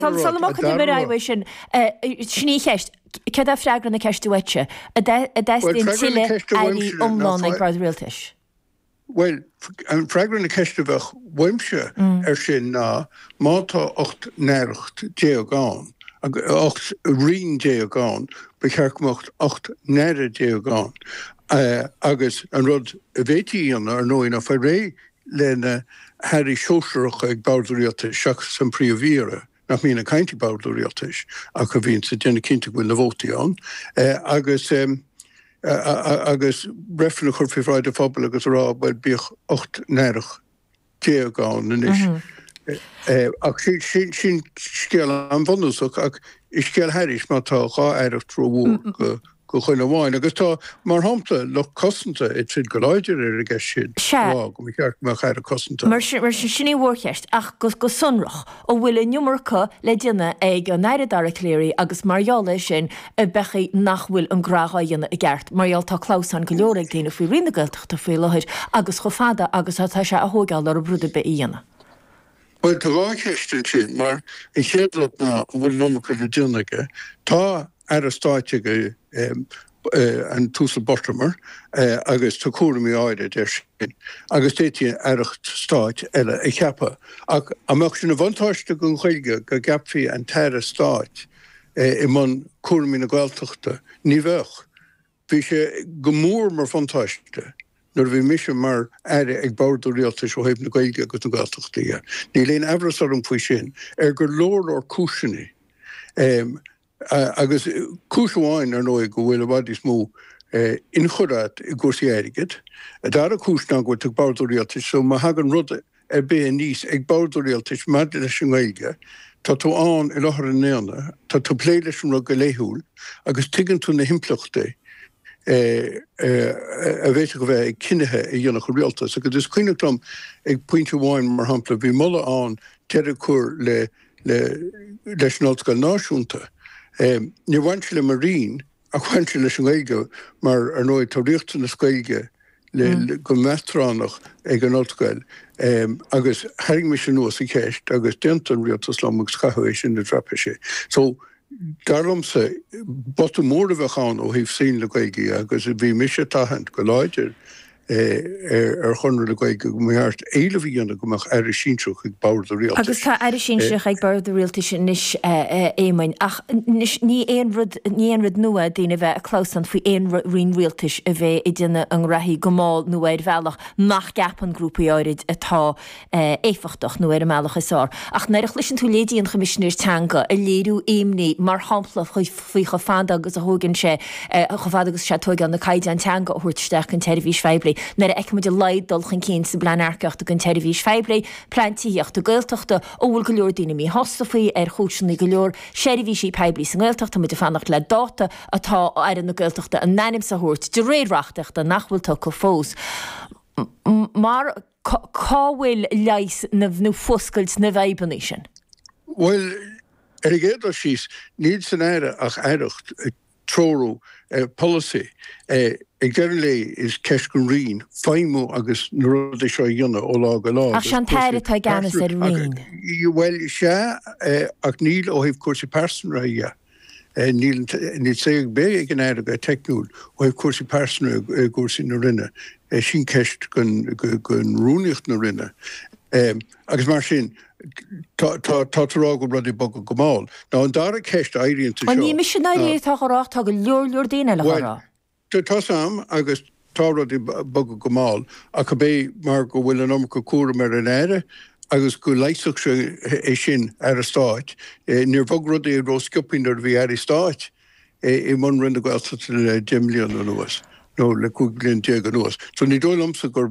Tá salach go mar raibh sin sní cheist ce a freagran na ceistúite a in tiile aí omláin ag brad rialtais. Well, an fragran na ceistebach weimse sin ná mátá 8 neircht déagán, 8 rin déagán, bechearcmocht 8 neire déagán. Agus an rud a bhétííon ar nóin a fá ré lena Harry Sóisiach ag bardúíochta seach san príomhíre, nach mína cainti bardúíochtais, a go bhíonn sa déna cinnte bhfuil na bhótaíán. Agus brefna chur fihráid a fphobal agus rá bhfuil bích 8 neirich déagán inis. Ach sin scéal an bhonúsach ach is scéal heiris má tá chá éireach trúhú go chuine bháin, agus tá mar hampla le cosanta it sin go láidir ar a gceist sin. Go mí ceart mar cheir a cosanta. Mar sinní bhórcheist ach go sunrach ó bhfuil nummarcha le duine ag an neiridar a cléirí agus marheála sin a bechaí nachhfuil an grácha dhéanana i gceart. Marheall tá cláusan go leor ag déanana faoi rinnegailteachta faoi leid agus go fada agus tá sé a thógáil ar a brúda be íana. Well, tá bháceiste sin, mar i chéadlat ná bhfuil nummarcha le duine tá ar a stáite go an túsal Botramer agus tá cuaramí áide der sin. Agus téití aircht stáit eile i cheappa. Ach amach sin a bhaintáiste gon chuilge go gapfií an teire stáit i man cuaramí na Gaeltachta ní bhech. Bhí sé go mór mar fantáiste. Nuair bhí mise mar aire ag bardú rialtais ó hebh na Gaeilge agus na Gaeltachtaí. Ní léon ehras orm faoi sin go leor or cúiseanna. Agus cúsháin ar nó go bhfuil bhd is mó in chorát i gcúsaí airigid. Dar a cúsná go ag bardú rialtais, so má hagan rud ar bé níos ag bardú rialtais mad leis an Gaeilge, tá tú an i láthair an néana, tá tú plé leis an rud go léithúil, agus tuigeann tú na himplachta a bhéite go bheith ag cinethe i dhéanach go rialtas. Agus is cuineachtam ag pointe bháin mar hampla bhí molla an teidir cuair leis an Ollscoil náisiúnta. Ní bhaintse le marín a chuintse leis an Gaeilge mar ar nóid tá riochta na Scoilge le go mestránach ag an Ollscoil. Agus haing me sin nuas i ceist agus dentan rialtas lámach scathóéis sin na drapa sé. So darlamsa botta mór a bheitcháin ó híh sin le Gaeilge agus bhí mise tahant go láidir ar chunir le Gaeilge go mbeart éile bhíonna gomach ar a sínsúch ag bardú rialtais. Agus tá ar a sínsúch ag bardú rialtais níos éimein ach ní éon rud nua daoine bheith a cláusan faoi éon rion rialtais a bheith i dtíine an rathí go máil nó ar bhealach nach gapan grúpaí áirid atá éfachtach nó ar a mealach isár. Ach neirech leis an tú lédaíon chomisisiúir teanga a léirú éimní mar hampla faoi go fada agus a thugann sé go fada agus sé tuig an na caiide an teanga thuirteach an televís feibli. Nar ag muid leid dulchan cén sa bleanarceachta gon televís feibli, plantííocht a Gaeltachta ó bhfuil go leor daoine mí hostafaí ar chúiseanna go leor séirhísí peibli san Gaeltachta muid a fannacht le dáta atá ar an na Gaeltachta an nanim sa thuirt de réadreaachta nachhfuil tá go fós. Mar cáhfuil leis na bhnú foscailt na bheibanna sin? Well, ar géad síos níd san éire ach éirecht tróú policy ag dean lei is ceis go rion feimú agus na rud é seo dhéanana ó lá go lá. Ach sean teire tá ganas ar rion? Well, sé ach níl ó híh cuasa persona níl sé ag bé ag an éire go technúil ó híh cuasa persona gúsa na rinne sin ceist gon rúneocht na rinne. Agus mar sin tá rá go rudí bog go máil. Ná an dar a ceist éiríonnta seo. Ní mis sin éirí tá gorá tá go leor daine le chorá. Tá sam agus tá rudí bog go máil a go bé mar go bhfuil an go cuara mar an éire agus go leiseach se é sin ar a stáit. Níor bog rudí ró sciopin ar bhí ar i stáit i man rinne Gaeltachta le 10 milliún nuas. No le 2 bliain déag nuas. So ní dólamsa gur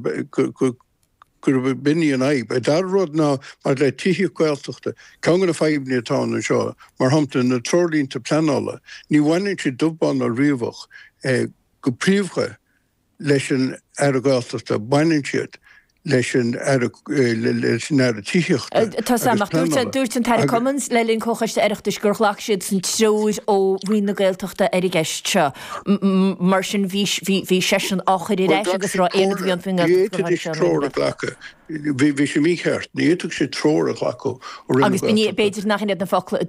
binní an aib. Dar rud ná mar le tíí Gaeltachta, ceangan na feibní atá an seo, mar hampta na trolínta planála, ní bhaininn si dubbán a riomhach go príomhcha leis an ar a Gaeltachta, bhaininn siad leis an tíocht. Tá samach dúirt an Terra Commons le linn cochaiste aireachtas gurchlaach siad san tróid ó rionna gailteachta ar i gceist seo. Mar sin bhí sesin áchar i réis agus rá éad bhí an fingal. Bhí sé mí cheart, níiad sé tróir a chhlacu. Agus bíní beidir nach na focail